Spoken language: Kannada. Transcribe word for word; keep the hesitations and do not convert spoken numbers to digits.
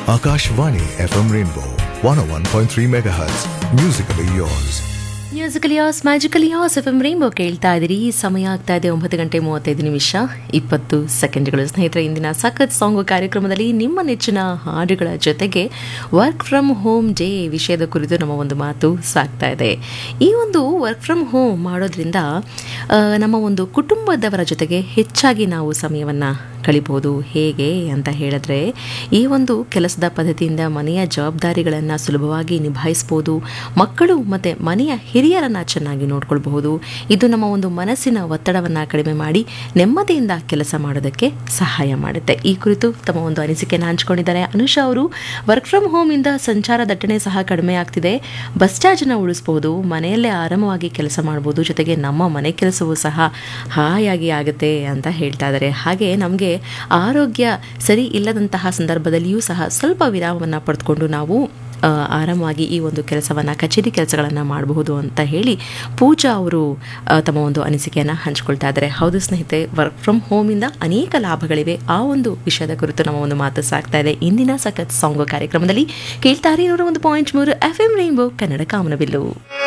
Akashvani F M Rainbow one oh one point three megahertz. Musically yours. Musical as magical as F M rainbow ಕೇಳ್ತಾ ಇದ್ದೀರಿ. ಸಮಯ ಆಗ್ತಾ ಇದೆ ಒಂಬತ್ತು ಗಂಟೆ ಮೂವತ್ತೈದು ನಿಮಿಷ ಇಪ್ಪತ್ತು ಸೆಕೆಂಡ್ಗಳು. ಸ್ನೇಹಿತರೆ, ಇಂದಿನ ಸಖತ್ ಸಾಂಗು ಕಾರ್ಯಕ್ರಮದಲ್ಲಿ ನಿಮ್ಮ ನೆಚ್ಚಿನ ಹಾಡುಗಳ ಜೊತೆಗೆ ವರ್ಕ್ ಫ್ರಮ್ ಹೋಮ್ ಡೇ ವಿಷಯದ ಕುರಿತು ನಮ್ಮ ಒಂದು ಮಾತು ಸಾಗ್ತಾ ಇದೆ. ಈ ಒಂದು ವರ್ಕ್ ಫ್ರಮ್ ಹೋಮ್ ಮಾಡೋದ್ರಿಂದ ನಮ್ಮ ಒಂದು ಕುಟುಂಬದವರ ಜೊತೆಗೆ ಹೆಚ್ಚಾಗಿ ನಾವು ಸಮಯವನ್ನು ಕಳಿಬಹುದು. ಹೇಗೆ ಅಂತ ಹೇಳಿದ್ರೆ, ಈ ಒಂದು ಕೆಲಸದ ಪದ್ಧತಿಯಿಂದ ಮನೆಯ ಜವಾಬ್ದಾರಿಗಳನ್ನು ಸುಲಭವಾಗಿ ನಿಭಾಯಿಸ್ಬೋದು. ಮಕ್ಕಳು ಮತ್ತು ಮನೆಯ ಹಿರಿಯರನ್ನು ಚೆನ್ನಾಗಿ ನೋಡ್ಕೊಳ್ಬಹುದು. ಇದು ನಮ್ಮ ಒಂದು ಮನಸ್ಸಿನ ಒತ್ತಡವನ್ನು ಕಡಿಮೆ ಮಾಡಿ ನೆಮ್ಮದಿಯಿಂದ ಕೆಲಸ ಮಾಡೋದಕ್ಕೆ ಸಹಾಯ ಮಾಡುತ್ತೆ. ಈ ಕುರಿತು ತಮ್ಮ ಒಂದು ಅನಿಸಿಕೆಯನ್ನು ಹಂಚ್ಕೊಂಡಿದ್ದಾರೆ ಅನುಷಾ ಅವರು. ವರ್ಕ್ ಫ್ರಮ್ ಹೋಮಿಂದ ಸಂಚಾರ ದಟ್ಟಣೆ ಸಹ ಕಡಿಮೆ ಆಗ್ತಿದೆ. ಬಸ್ ಚಾರ್ಜನ್ನು ಉಳಿಸ್ಬೋದು, ಮನೆಯಲ್ಲೇ ಆರಾಮವಾಗಿ ಕೆಲಸ ಮಾಡ್ಬೋದು, ಜೊತೆಗೆ ನಮ್ಮ ಮನೆ ಕೆಲಸವೂ ಸಹ ಹಾಯಾಗಿ ಆಗುತ್ತೆ ಅಂತ ಹೇಳ್ತಾ ಇದ್ದಾರೆ. ಹಾಗೆ ನಮಗೆ ಆರೋಗ್ಯ ಸರಿ ಇಲ್ಲದಂತಹ ಸಂದರ್ಭದಲ್ಲಿಯೂ ಸಹ ಸ್ವಲ್ಪ ವಿರಾಮವನ್ನು ಪಡೆದುಕೊಂಡು ನಾವು ಆರಾಮವಾಗಿ ಈ ಒಂದು ಕೆಲಸವನ್ನು ಕಚೇರಿ ಕೆಲಸಗಳನ್ನು ಮಾಡಬಹುದು ಅಂತ ಹೇಳಿ ಪೂಜಾ ಅವರು ತಮ್ಮ ಒಂದು ಅನಿಸಿಕೆಯನ್ನು ಹಂಚ್ಕೊಳ್ತಾ ಇದ್ದಾರೆ. ಹೌದು ಸ್ನೇಹಿತರೆ, ವರ್ಕ್ ಫ್ರಮ್ ಹೋಮಿಂದ ಅನೇಕ ಲಾಭಗಳಿವೆ. ಆ ಒಂದು ವಿಷಯದ ಕುರಿತು ನಮ್ಮ ಒಂದು ಮಾತು ಸಾಗ್ತಾ ಇದೆ ಇಂದಿನ ಸಖತ್ ಸಾಂಗು ಕಾರ್ಯಕ್ರಮದಲ್ಲಿ. ಕೇಳ್ತಾರೆ ನೂರ ಒಂದು ಪಾಯಿಂಟ್ ಮೂರು ಎಫ್ ಎಂ ರೈನ್ಬೋ ಕನ್ನಡ ಕಾಮನಬಿಲ್ಲು.